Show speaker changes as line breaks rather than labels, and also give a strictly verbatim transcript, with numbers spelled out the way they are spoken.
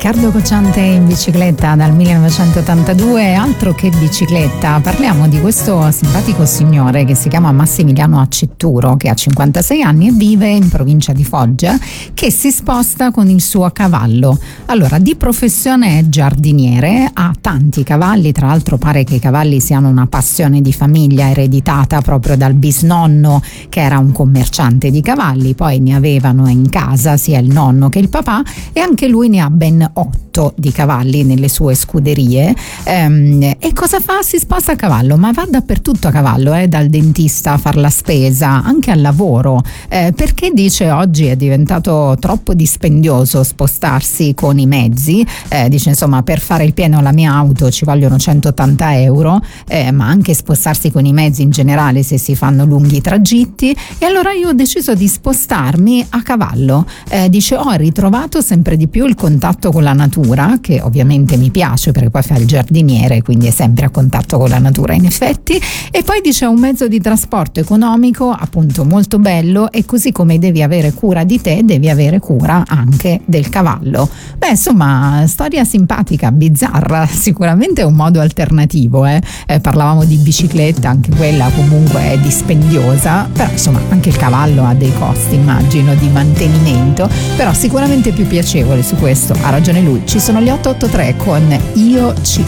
Riccardo Cocciante in bicicletta dal millenovecentottantadue, altro che bicicletta. Parliamo di questo simpatico signore che si chiama Massimiliano Accetturo, che ha cinquantasei anni e vive in provincia di Foggia, che si sposta con il suo cavallo. Allora, di professione è giardiniere, ha tanti cavalli, tra l'altro pare che i cavalli siano una passione di famiglia ereditata proprio dal bisnonno, che era un commerciante di cavalli, poi ne avevano in casa sia il nonno che il papà, e anche lui ne ha ben otto di cavalli nelle sue scuderie. Ehm, e cosa fa? Si sposta a cavallo, ma va dappertutto a cavallo, eh, dal dentista a far la spesa, anche al lavoro, eh, perché dice oggi è diventato troppo dispendioso spostarsi con i mezzi. Eh, dice insomma, per fare il pieno alla mia auto ci vogliono centottanta euro, eh, ma anche spostarsi con i mezzi in generale se si fanno lunghi tragitti, e allora io ho deciso di spostarmi a cavallo. Eh, dice ho ritrovato sempre di più il contatto con la natura, che ovviamente mi piace perché poi fa il giardiniere, quindi è sempre a contatto con la natura in effetti, e poi dice un mezzo di trasporto economico, appunto molto bello, e così come devi avere cura di te devi avere cura anche del cavallo. Beh, insomma, storia simpatica, bizzarra, sicuramente è un modo alternativo, eh? Eh, parlavamo di bicicletta, anche quella comunque è dispendiosa, però insomma anche il cavallo ha dei costi, immagino, di mantenimento, però sicuramente più piacevole. Su questo ha ragione lui. Ci sono gli otto otto tre con Io ci